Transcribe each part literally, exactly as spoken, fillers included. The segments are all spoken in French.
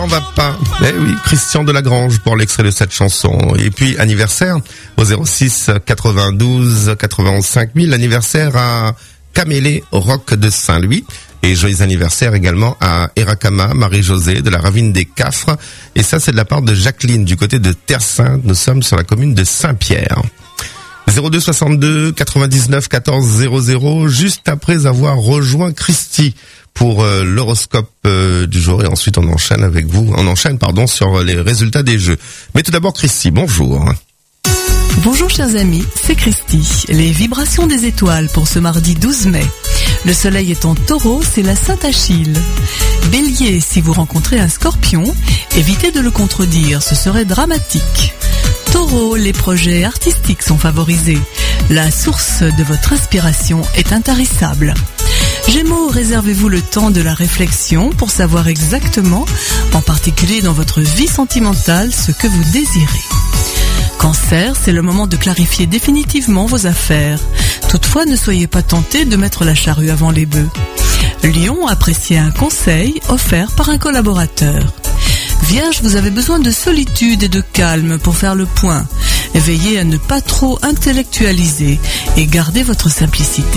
On va pas. Eh oui, Christian Delagrange pour l'extrait de cette chanson. Et puis, anniversaire au zéro six quatre-vingt-douze quatre-vingt-onze cinq mille, l'anniversaire à Camélé Roc de Saint-Louis. Et joyeux anniversaire également à Erakama, Marie-Josée de la Ravine des Cafres. Et ça, c'est de la part de Jacqueline du côté de Terre-Sainte. Nous sommes sur la commune de Saint-Pierre. zéro deux soixante-deux quatre-vingt-dix-neuf quatorze zéro zéro, juste après avoir rejoint Christy pour euh, l'horoscope euh, du jour, et ensuite on enchaîne avec vous, on enchaîne pardon sur les résultats des jeux. Mais tout d'abord Christy, bonjour. Bonjour chers amis, c'est Christy. Les vibrations des étoiles pour ce mardi douze mai. Le soleil est en taureau, c'est la Sainte Achille. Bélier, si vous rencontrez un scorpion, évitez de le contredire, ce serait dramatique. Taureau, les projets artistiques sont favorisés. La source de votre inspiration est intarissable. Gémeaux, réservez-vous le temps de la réflexion pour savoir exactement, en particulier dans votre vie sentimentale, ce que vous désirez. Cancer, c'est le moment de clarifier définitivement vos affaires. Toutefois, ne soyez pas tenté de mettre la charrue avant les bœufs. Lion, appréciez un conseil offert par un collaborateur. Vierge, vous avez besoin de solitude et de calme pour faire le point. Veillez à ne pas trop intellectualiser et gardez votre simplicité.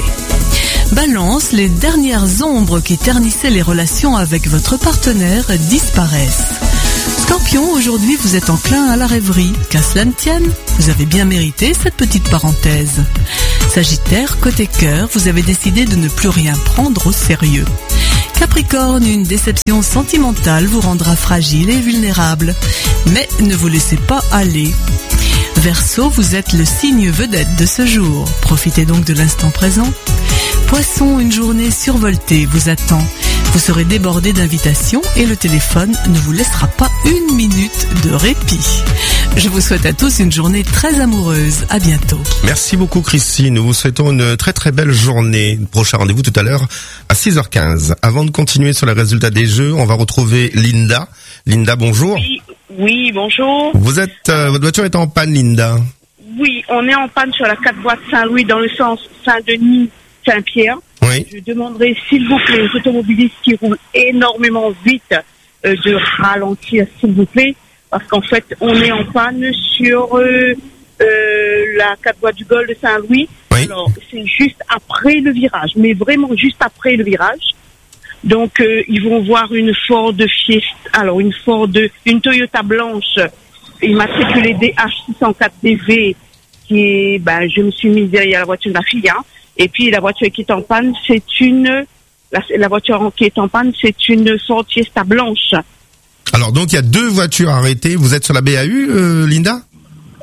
Balance, les dernières ombres qui ternissaient les relations avec votre partenaire disparaissent. Scorpion, aujourd'hui vous êtes enclin à la rêverie. Qu'à cela ne tienne, vous avez bien mérité cette petite parenthèse. Sagittaire, côté cœur, vous avez décidé de ne plus rien prendre au sérieux. Capricorne, une déception sentimentale vous rendra fragile et vulnérable. Mais ne vous laissez pas aller. Verseau, vous êtes le signe vedette de ce jour. Profitez donc de l'instant présent. Poisson, une journée survoltée vous attend. Vous serez débordé d'invitations et le téléphone ne vous laissera pas une minute de répit. Je vous souhaite à tous une journée très amoureuse. À bientôt. Merci beaucoup Christine. Nous vous souhaitons une très très belle journée. Prochain rendez-vous tout à l'heure à six heures quinze. Avant de continuer sur les résultats des jeux, on va retrouver Linda. Linda, bonjour. Oui, oui bonjour. Vous êtes, euh, votre voiture est en panne, Linda. Oui, on est en panne sur la quatre voies de Saint-Louis dans le sens Saint-Denis-Saint-Pierre. Oui. Je demanderai, s'il vous plaît, aux automobilistes qui roulent énormément vite euh, de ralentir, s'il vous plaît, parce qu'en fait, on est en panne sur euh, euh, la quatre voies du Golfe de Saint-Louis. Oui. Alors, c'est juste après le virage, mais vraiment juste après le virage. Donc, euh, ils vont voir une Ford Fiesta, alors une Ford, une Toyota blanche, immatriculée D H six cent quatre D V, qui est, ben, je me suis mise derrière la voiture de ma fille, hein. Et puis la voiture qui est en panne, c'est une la, la voiture qui est en panne, c'est une Ford Fiesta blanche. Alors donc il y a deux voitures arrêtées. Vous êtes sur la B A U, euh, Linda ? Pardon ?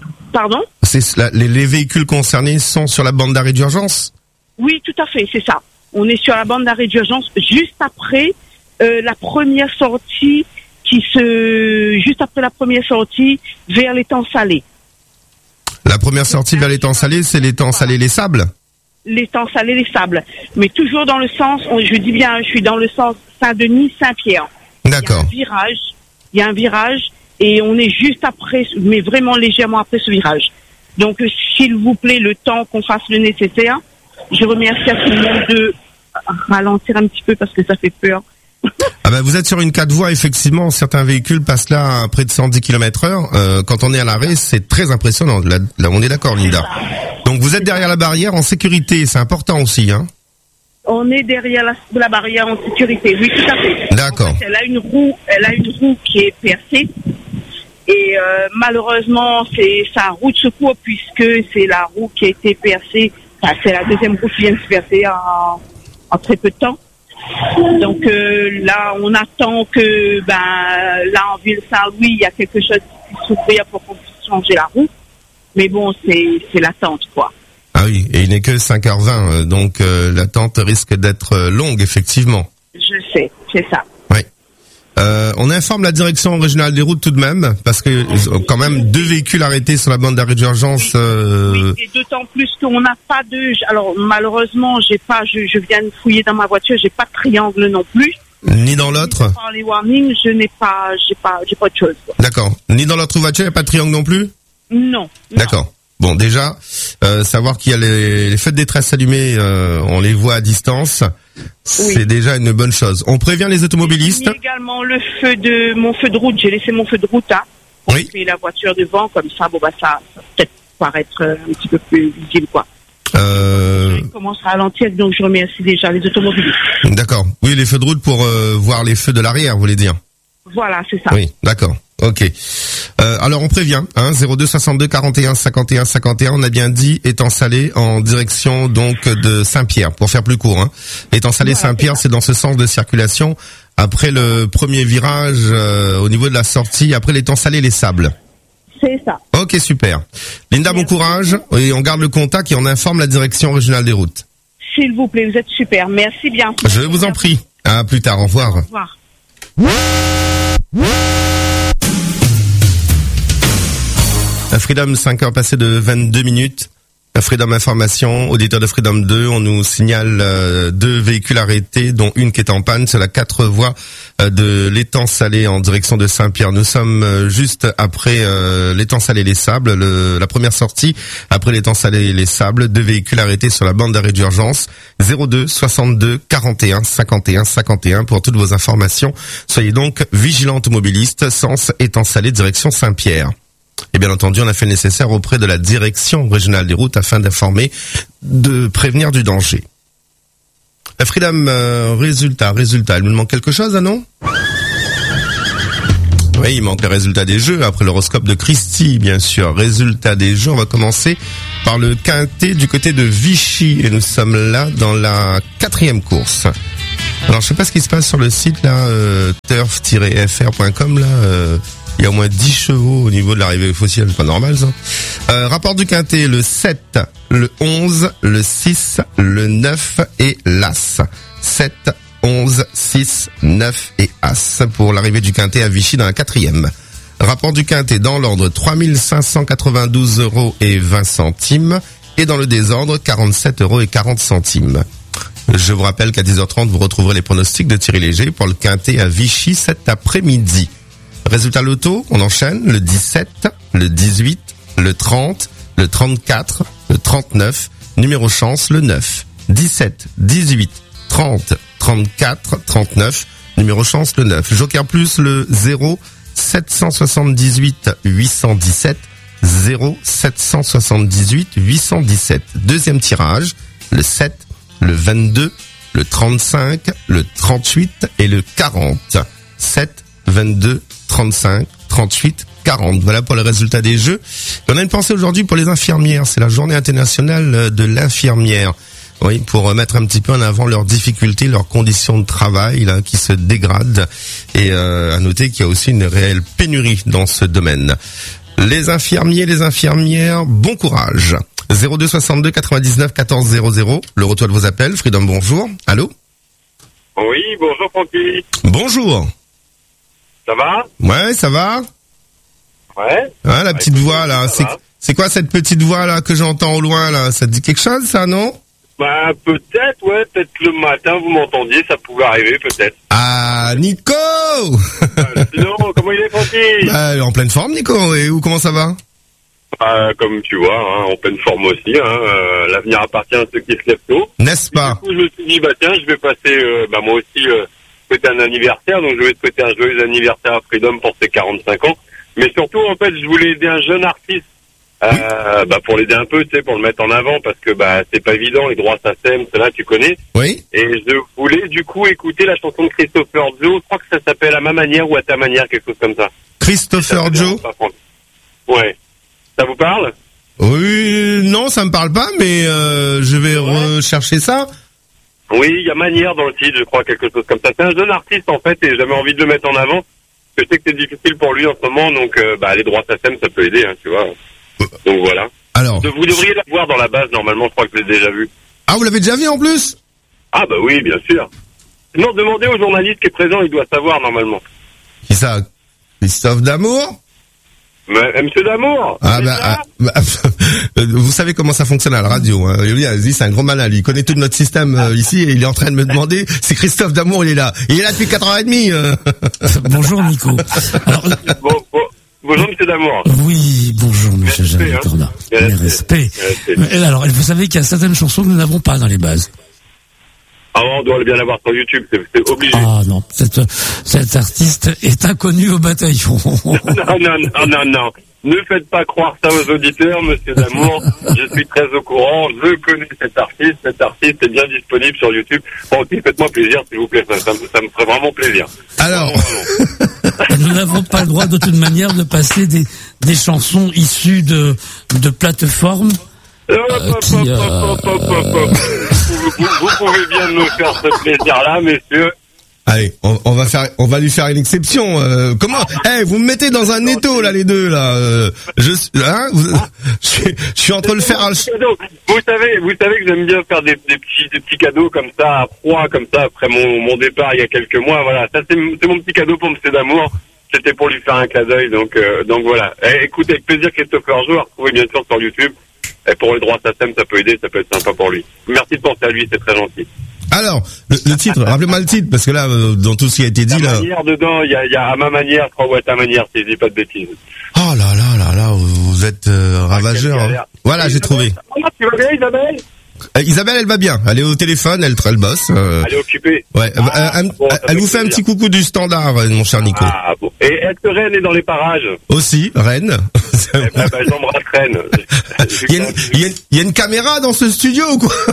C'est la, les, les véhicules concernés sont sur la bande d'arrêt d'urgence ? Oui, tout à fait, c'est ça. On est sur la bande d'arrêt d'urgence juste après euh, la première sortie qui se juste après la première sortie vers l'étang Salé. La première sortie vers l'étang Salé, c'est l'étang Salé les Sables ? L'étang Salé les Sables, mais toujours dans le sens, je dis bien, je suis dans le sens Saint-Denis-Saint-Pierre. D'accord. Il y a un virage, il y a un virage, et on est juste après, mais vraiment légèrement après ce virage. Donc, s'il vous plaît, le temps qu'on fasse le nécessaire, je remercie à tout le monde de ralentir un petit peu parce que ça fait peur. Ah ben vous êtes sur une quatre voies, effectivement, certains véhicules passent là à près de cent dix kilomètres heure. Euh, quand on est à l'arrêt, c'est très impressionnant. Là, là, on est d'accord, Linda. Donc vous êtes derrière la barrière en sécurité, c'est important aussi, hein ? On est derrière la, la barrière en sécurité, oui, tout à fait. D'accord. En fait, elle a une roue, elle a une roue qui est percée. Et euh, malheureusement, c'est sa roue de secours puisque c'est la roue qui a été percée. Enfin, c'est la deuxième roue qui vient de se percer en, en très peu de temps. Donc euh, là, on attend que, ben, là en ville Saint-Louis, il y a quelque chose qui puisse s'ouvrir pour qu'on puisse changer la roue. Mais bon, c'est c'est l'attente, quoi. Ah oui, et il n'est que cinq heures vingt, donc euh, l'attente risque d'être longue, effectivement. Je sais, c'est ça. Oui. Euh, on informe la direction régionale des routes tout de même, parce que quand même deux véhicules arrêtés sur la bande d'arrêt d'urgence. Euh... Oui, et d'autant plus qu'on n'a pas de. Alors malheureusement, j'ai pas. Je, je viens de fouiller dans ma voiture, j'ai pas de triangle non plus. Ni dans l'autre. Par les warnings, je n'ai pas, j'ai pas, j'ai pas de chose. D'accord. Ni dans l'autre voiture, il n'y a pas de triangle non plus. Non. D'accord. Bon, déjà, euh, savoir qu'il y a les, les feux de détresse allumés, euh, on les voit à distance. C'est Oui. déjà une bonne chose. On prévient les automobilistes. J'ai mis également le feu de mon feu de route. J'ai laissé mon feu de route hein, pour Oui. tuer la voiture devant, comme ça, bon bah ça, ça va peut-être paraître euh, un petit peu plus visible quoi. Euh, Il commence à ralentir, donc je remercie déjà les automobilistes. d'accord. Oui, les feux de route pour euh, voir les feux de l'arrière, vous voulez dire? Voilà, c'est ça. Oui, d'accord. Ok. Euh, alors on prévient, hein, zéro deux soixante-deux quarante et un cinquante et un cinquante et un, on a bien dit étang salé en direction donc de Saint-Pierre, pour faire plus court. Hein. Étang salé Voilà, Saint-Pierre, c'est c'est dans ce sens de circulation. Après le premier virage, euh, au niveau de la sortie, après l'étang salé les Sables. C'est ça. Ok, super. Linda, bon Merci. courage, et on garde le contact et on informe la direction régionale des routes. S'il vous plaît, vous êtes super. Merci bien. Je vous en prie. À plus tard, au revoir. Au revoir. La Freedom, cinq heures passées de vingt-deux minutes. La Freedom Information, auditeur de Freedom deux, on nous signale euh, deux véhicules arrêtés, dont une qui est en panne. C'est la quatre voies euh, de l'étang salé en direction de Saint-Pierre. Nous sommes euh, juste après euh, l'étang salé les Sables, le, la première sortie après l'étang salé les Sables. Deux véhicules arrêtés sur la bande d'arrêt d'urgence. zéro deux soixante-deux quarante et un cinquante et un cinquante et un pour toutes vos informations. Soyez donc vigilants automobilistes, sens étang salé direction Saint-Pierre. Et bien entendu, on a fait le nécessaire auprès de la direction régionale des routes afin d'informer, de prévenir du danger. La Freedom, euh, résultat, résultat. Il me manque quelque chose, ah non? Oui, il manque les résultats des jeux, après l'horoscope de Christy, bien sûr. Résultat des jeux, on va commencer par le quintet du côté de Vichy. Et nous sommes là dans la quatrième course. Alors, je sais pas ce qui se passe sur le site, là, euh, turf tiret f r point com, là, euh, il y a au moins dix chevaux au niveau de l'arrivée fossile, c'est pas normal ça. Euh, rapport du quintet, le sept, le onze, le six, le neuf et l'as. sept, onze, six, neuf et as pour l'arrivée du quintet à Vichy dans la quatrième. Rapport du quintet dans l'ordre, trois mille cinq cent quatre-vingt-douze euros et vingt centimes. Et dans le désordre, quarante-sept euros et quarante centimes. Je vous rappelle qu'à dix heures trente, vous retrouverez les pronostics de Thierry Léger pour le quintet à Vichy cet après-midi. Résultat loto, on enchaîne, le dix-sept, le dix-huit, le trente, le trente-quatre, le trente-neuf, numéro chance, le neuf. dix-sept, dix-huit, trente, trente-quatre, trente-neuf, numéro chance, le neuf. Joker plus, le zéro, sept cent soixante-dix-huit, huit cent dix-sept, zéro, sept cent soixante-dix-huit, huit cent dix-sept. Deuxième tirage, le sept, le vingt-deux, le trente-cinq, le trente-huit et le quarante. sept, vingt-deux, trente-cinq, trente-huit, quarante. Voilà pour le résultat des jeux. Et on a une pensée aujourd'hui pour les infirmières. C'est la journée internationale de l'infirmière. Oui, pour mettre un petit peu en avant leurs difficultés, leurs conditions de travail là, qui se dégradent. Et euh, à noter qu'il y a aussi une réelle pénurie dans ce domaine. Les infirmiers, les infirmières, bon courage. zéro deux soixante-deux quatre-vingt-dix-neuf quatorze zéro zéro. Le retour de vos appels. Freedom, bonjour. Allô? Oui, bonjour Francky. Bonjour. Ça va? Ouais, ça va? Ouais. Hein, la Ouais, petite voix là, ça c'est va. c'est quoi cette petite voix là que j'entends au loin là? Ça te dit quelque chose ça, non? Bah peut-être, ouais, peut-être le matin vous m'entendiez, ça pouvait arriver peut-être. Ah, Nico. Euh, sinon, comment il est Francky? Bah, en pleine forme, Nico. Et où, comment ça va? Bah, comme tu vois, hein, en pleine forme aussi. Hein, euh, l'avenir appartient à ceux qui se lèvent tôt. N'est-ce Du pas? coup, je me suis dit, bah tiens, je vais passer, euh, bah moi aussi, euh, souhaiter un anniversaire. Donc je vais te souhaiter un joyeux anniversaire à Freedom pour ses quarante-cinq ans. Mais surtout, en fait, je voulais aider un jeune artiste. Euh, bah pour l'aider un peu, tu sais, pour le mettre en avant, parce que bah c'est pas évident, les droits ça sème, cela tu connais. Oui. Et je voulais du coup écouter la chanson de Christopher Joe, je crois que ça s'appelle À ma manière ou À ta manière, quelque chose comme ça. Christopher Ça Joe. pas prendre. Ouais. Ça vous parle? Oui, non, ça me parle pas, mais euh, je vais Ouais. rechercher ça. Oui, il y a manière dans le titre, je crois, quelque chose comme ça. C'est un jeune artiste en fait, et j'avais envie de le mettre en avant. Je sais que c'est difficile pour lui en ce moment, donc euh, bah les droits S A C E M, ça peut aider, hein, tu vois. Donc voilà. Alors. De- Vous devriez la voir dans la base, normalement, je crois que je l'ai déjà vu. Ah, vous l'avez déjà vu en plus? Ah bah oui, bien sûr. Non, demandez au journaliste qui est présent, il doit savoir normalement. Qui ça? Christophe D'Amour? Mais, Monsieur D'Amour. Ah c'est bah, ça ah, bah, vous savez comment ça fonctionne à la radio. Hein. Lui, vas-y, c'est un gros malin. Lui, il connaît tout notre système euh, ici et il est en train de me demander si Christophe D'Amour il est là. Il est là depuis quatre heures trente. Euh. Bonjour Nico. Alors, Bon, bon, bonjour Monsieur D'Amour. oui, bonjour Monsieur Respect, Jean hein. Corda. Respect. Mes respects. Respect. Et alors, vous savez qu'il y a certaines chansons que nous n'avons pas dans les bases. Ah, on doit bien l'avoir sur YouTube, c'est, c'est obligé. Ah non, cette, cet artiste est inconnu au bataillon. non, non, non, non, non. Ne faites pas croire ça aux auditeurs, monsieur Damour. Je suis très au courant. Je connais cet artiste. Cet artiste est bien disponible sur YouTube. Bon, aussi, faites-moi plaisir, s'il vous plaît. Ça, ça, ça me ferait vraiment plaisir. Alors, Nous n'avons pas le droit de toute manière de passer des, des chansons issues de, de plateformes. Euh, qui, euh... vous, vous, vous pouvez bien me faire ce plaisir-là, messieurs. allez, on, on va faire, on va lui faire une exception. Euh, comment Eh, hey, vous me mettez dans un étau là, les deux là. Euh, je, hein, vous, je, suis, je suis entre le faire. Vous savez, vous savez que j'aime bien faire des, des petits, des petits cadeaux comme ça, à froid, comme ça, après mon, mon départ il y a quelques mois. Voilà, ça c'est, c'est mon petit cadeau pour Monsieur Damour. C'était pour lui faire un clin d'œil, donc, euh, donc voilà. Eh, écoute, avec plaisir, Christopher Joe, à retrouver bien sûr sur YouTube. Et pour le droit S A C E M, ça peut aider, ça peut être sympa pour lui. Merci de penser à lui, c'est très gentil. Alors, le, le titre, rappelez-moi le titre, parce que là, euh, dans tout ce qui a été dit, ta là... manière dedans, il y a, y a à ma manière, je crois, ouais, ta manière, si je dis pas de bêtises. Oh là là là là, vous êtes euh, ravageur. Ah, Hein. Voilà, j'ai trouvé. Ah, tu vas bien, Isabelle? Euh, Isabelle, elle va bien. Elle est au téléphone, elle, elle bosse. Euh... Elle est occupée. Ouais. Ah, euh, bon, elle vous fait un petit coucou du standard, mon cher Nico. Ah bon. Et est-ce que Rennes est dans les parages? Aussi, Rennes. Eh ben, ben, j'embrasse Rennes. Il y, a une, il, y a une, il y a une caméra dans ce studio ou quoi?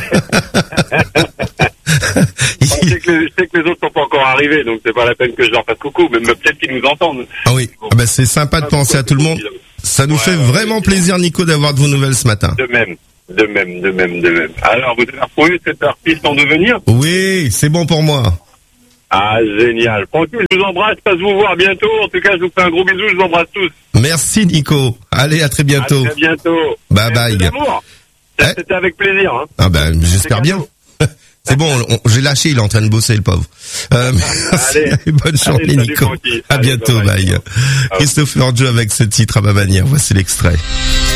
je, sais que les, je sais que les autres sont pas encore arrivés, donc c'est pas la peine que je leur fasse coucou, mais peut-être qu'ils nous entendent. Ah oui, ah ben c'est sympa de penser à tout le monde. Ça nous ouais, fait ouais, vraiment ouais, plaisir, Nico, d'avoir de vos nouvelles ce matin. De même, de même, de même, de même. Alors, vous avez retrouvé cet artiste en devenir? Oui, c'est bon pour moi. Ah, génial. Tranquille, je vous embrasse, passe vous voir bientôt. En tout cas, je vous fais un gros bisou, je vous embrasse tous. Merci, Nico. Allez, à très bientôt. À très bientôt. Bye bye. Eh? C'était avec plaisir. Hein. Ah ben, j'espère bien. C'est bon, on, j'ai lâché, il est en train de bosser, le pauvre. Euh, merci, allez, bonne journée, allez, Nico. À allez, bientôt, bye. bye. Christopher Joe avec ce titre à ma manière. Voici l'extrait.